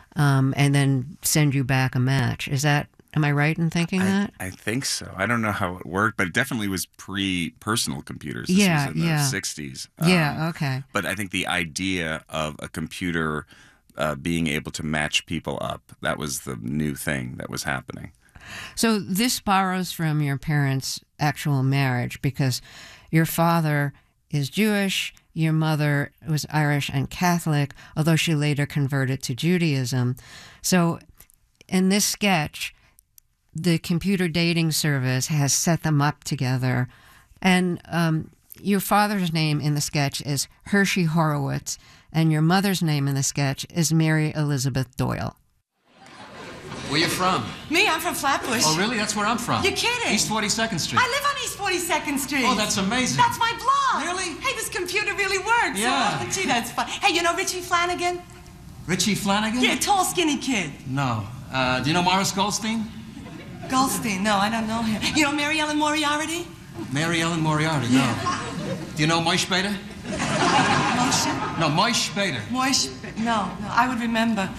and then send you back a match. Am I right in thinking that? I think so. I don't know how it worked, but it definitely was pre-personal computers. This Yeah, was in the yeah. 60s. Yeah, okay. But I think the idea of a computer being able to match people up, that was the new thing that was happening. So this borrows from your parents' actual marriage because your father is Jewish, your mother was Irish and Catholic, although she later converted to Judaism. So in this sketch, the computer dating service has set them up together. And your father's name in the sketch is Hershey Horowitz, and your mother's name in the sketch is Mary Elizabeth Doyle. Where you from? Me, I'm from Flatbush. Oh, really? That's where I'm from. You're kidding. East 42nd Street. I live on East 42nd Street. Oh, that's amazing. That's my blog. Really? Hey, this computer really works. Yeah. Oh, gee, that's fun. Hey, you know Richie Flanagan? Richie Flanagan? Yeah, tall, skinny kid. No. Do you know Morris Goldstein? Goldstein? No, I don't know him. You know Mary Ellen Moriarty? Mary Ellen Moriarty? No. Yeah. Do you know Moish Bader? Moshe? No, Moish Bader. Moish? No, I would remember.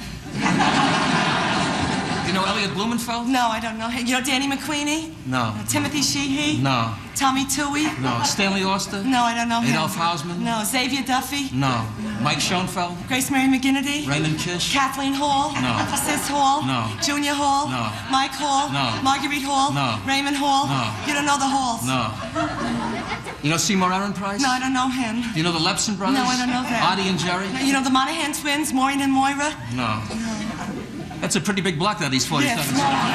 Do you know Elliot Blumenfeld? No, I don't know him. You know Danny McQueenie? No. Timothy Sheehy? No. Tommy Toohey? No. Stanley Auster? No, I don't know him. Adolph Hausman? No. Xavier Duffy? No. Mike Schoenfeld? Grace Mary McGinnity? Raymond Kish? Kathleen Hall? No. Sis Hall? No. Junior Hall? No. Mike Hall? No. Marguerite Hall? No. Raymond Hall? No. You don't know the Halls? No. You know Seymour Aaron Price? No, I don't know him. Do you know the Lepson brothers? No, I don't know that. Audie and Jerry? You know the Monahan twins, Maureen and Moira? No. That's a pretty big block, that East 42nd Street.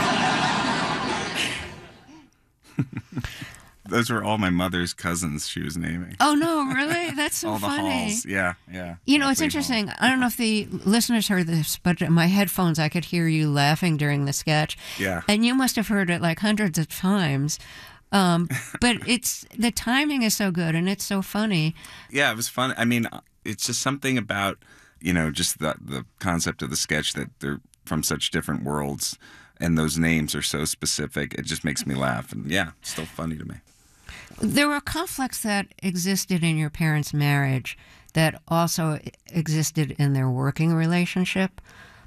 Those were all my mother's cousins she was naming. Oh, no, really? That's so all the funny. Halls. Yeah, yeah. You know, it's Kathleen interesting. Hall. I don't know if the listeners heard this, but in my headphones, I could hear you laughing during the sketch. Yeah. And you must have heard it like hundreds of times. But the timing is so good and it's so funny. Yeah, it was fun. I mean, it's just something about, just the concept of the sketch that they're from such different worlds and those names are so specific. It just makes me laugh. And yeah, it's still funny to me. There were conflicts that existed in your parents' marriage that also existed in their working relationship.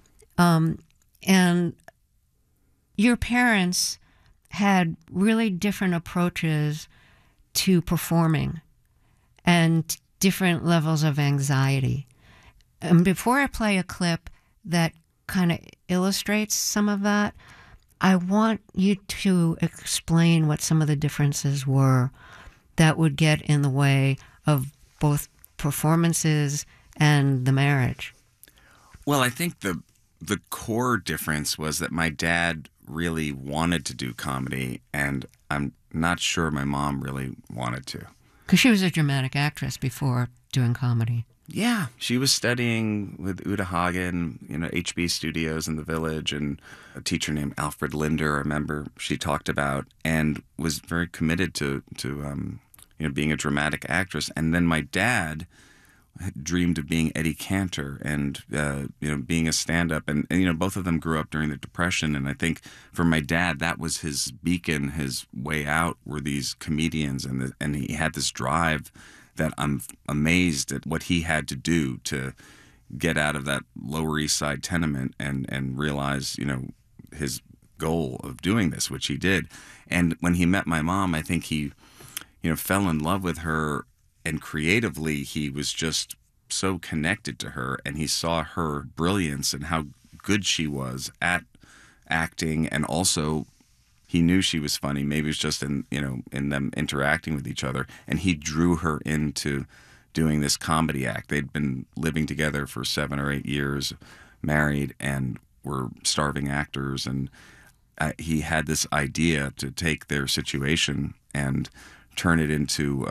And your parents had really different approaches to performing and different levels of anxiety. And before I play a clip that kind of illustrates some of that, I want you to explain what some of the differences were that would get in the way of both performances and the marriage. Well, I think the core difference was that my dad really wanted to do comedy, and I'm not sure my mom really wanted to. Because she was a dramatic actress before doing comedy. Yeah, she was studying with Uta Hagen, HB Studios in the Village, and a teacher named Alfred Linder, I remember she talked about, and was very committed to being a dramatic actress. And then my dad had dreamed of being Eddie Cantor and being a stand-up, and both of them grew up during the Depression. And I think for my dad, that was his beacon, his way out were these comedians, and he had this drive that I'm amazed at what he had to do to get out of that Lower East Side tenement and realize, his goal of doing this, which he did. And when he met my mom, I think he, fell in love with her, and creatively he was just so connected to her, and he saw her brilliance and how good she was at acting, and also he knew she was funny. Maybe it was just in them interacting with each other, and he drew her into doing this comedy act. They'd been living together for 7 or 8 years, married, and were starving actors. And he had this idea to take their situation and turn it into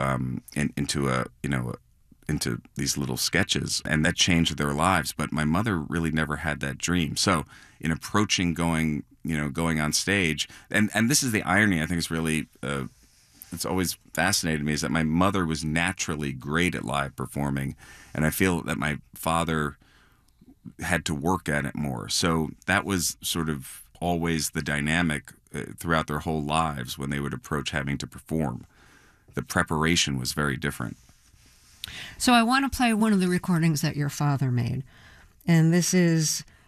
these little sketches, and that changed their lives. But my mother really never had that dream. So in approaching going on stage, and this is the irony, I think is really, it's always fascinated me, is that my mother was naturally great at live performing, and I feel that my father had to work at it more. So that was sort of always the dynamic throughout their whole lives when they would approach having to perform. The preparation was very different. So I want to play one of the recordings that your father made. And this is